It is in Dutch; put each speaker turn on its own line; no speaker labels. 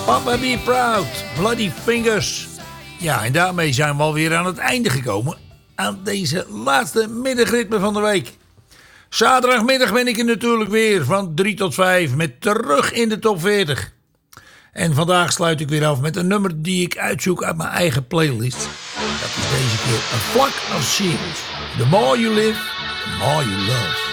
Papa Be Proud, Bloody Fingers. Ja, en daarmee zijn we alweer aan het einde gekomen. Aan deze laatste middagritme van de week. Zaterdagmiddag ben ik er natuurlijk weer van 3 tot 5 met Terug in de Top 40. En vandaag sluit ik weer af met een nummer die ik uitzoek uit mijn eigen playlist. Dat is deze keer A Flock of Seagulls. The more you live, the more you love.